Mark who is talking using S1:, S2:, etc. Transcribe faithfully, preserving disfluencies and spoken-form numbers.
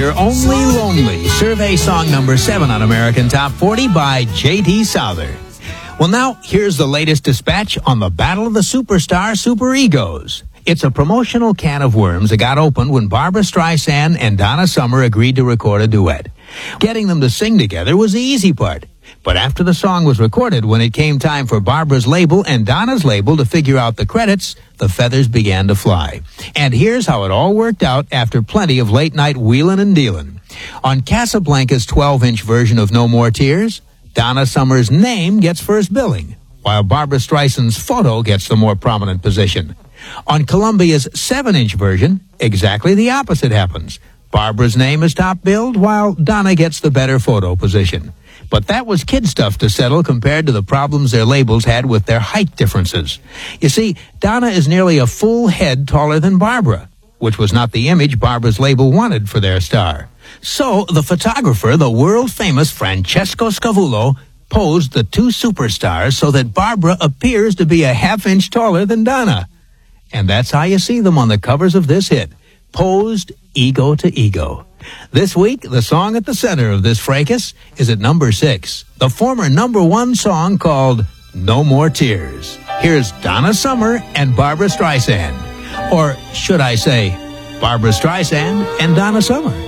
S1: You're Only Lonely, survey song number seven on American Top forty by J D Souther. Well, now, here's the latest dispatch on the Battle of the Superstar Super Egos. It's a promotional can of worms that got opened when Barbra Streisand and Donna Summer agreed to record a duet. Getting them to sing together was the easy part. But after the song was recorded, when it came time for Barbara's label and Donna's label to figure out the credits, the feathers began to fly. And here's how it all worked out after plenty of late-night wheelin' and dealin'. On Casablanca's twelve-inch version of No More Tears, Donna Summer's name gets first billing, while Barbra Streisand's photo gets the more prominent position. On Columbia's seven-inch version, exactly the opposite happens. Barbara's name is top billed, while Donna gets the better photo position. But that was kid stuff to settle compared to the problems their labels had with their height differences. You see, Donna is nearly a full head taller than Barbara, which was not the image Barbara's label wanted for their star. So the photographer, the world-famous Francesco Scavullo, posed the two superstars so that Barbara appears to be a half-inch taller than Donna. And that's how you see them on the covers of this hit, posed ego to ego. This week, the song at the center of this fracas is at number six, the former number one song called No More Tears. Here's Donna Summer and Barbra Streisand. Or should I say, Barbra Streisand and Donna Summer.